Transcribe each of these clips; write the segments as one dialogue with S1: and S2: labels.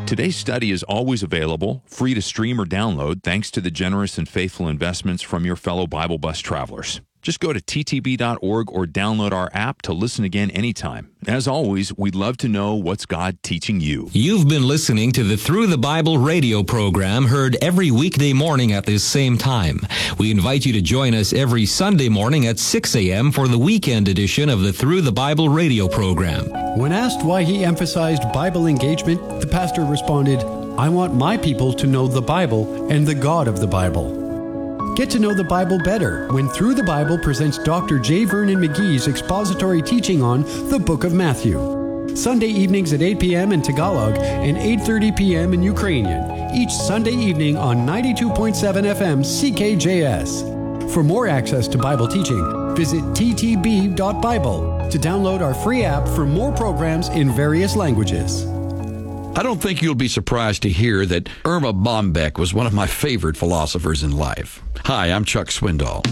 S1: Today's study is always available, free to stream or download, thanks to the generous and faithful investments from your fellow Bible Bus travelers. Just go to ttb.org or download our app to listen again anytime. As always, we'd love to know what's God teaching you.
S2: You've been listening to the Through the Bible radio program, heard every weekday morning at this same time. We invite you to join us every Sunday morning at 6 a.m. for the weekend edition of the Through the Bible radio program.
S3: When asked why he emphasized Bible engagement, the pastor responded, "I want my people to know the Bible and the God of the Bible." Get to know the Bible better when Through the Bible presents Dr. J. Vernon McGee's expository teaching on the Book of Matthew. Sunday evenings at 8 p.m. in Tagalog and 8:30 p.m. in Ukrainian. Each Sunday evening on 92.7 FM CKJS. For more access to Bible teaching, visit ttb.bible to download our free app for more programs in various languages.
S4: I don't think you'll be surprised to hear that Erma Bombeck was one of my favorite philosophers in life. Hi, I'm Chuck Swindoll.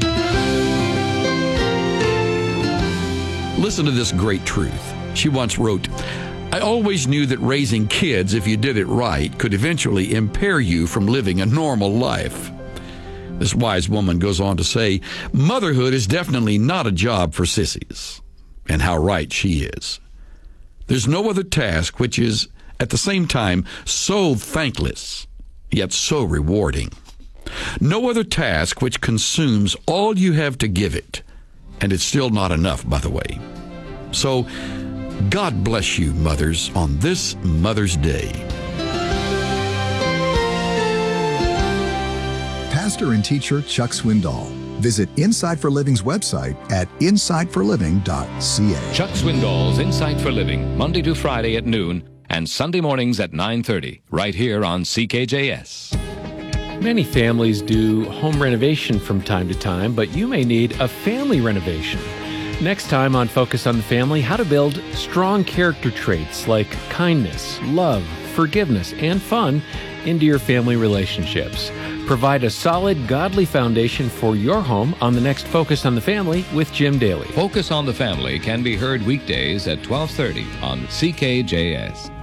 S4: Listen to this great truth. She once wrote, "I always knew that raising kids, if you did it right, could eventually impair you from living a normal life." This wise woman goes on to say, "Motherhood is definitely not a job for sissies." And how right she is. There's no other task which is at the same time so thankless, yet so rewarding. No other task which consumes all you have to give it, and it's still not enough, by the way. So, God bless you, mothers, on this Mother's Day.
S5: Pastor and teacher Chuck Swindoll. Visit Insight for Living's website at insightforliving.ca.
S6: Chuck Swindoll's Insight for Living, Monday to Friday at noon and Sunday mornings at 9:30, right here on CKJS.
S7: Many families do home renovation from time to time, but you may need a family renovation. Next time on Focus on the Family, how to build strong character traits like kindness, love, forgiveness, and fun into your family relationships. Provide a solid, godly foundation for your home on the next Focus on the Family with Jim Daly.
S6: Focus on the Family can be heard weekdays at 12:30 on CKJS.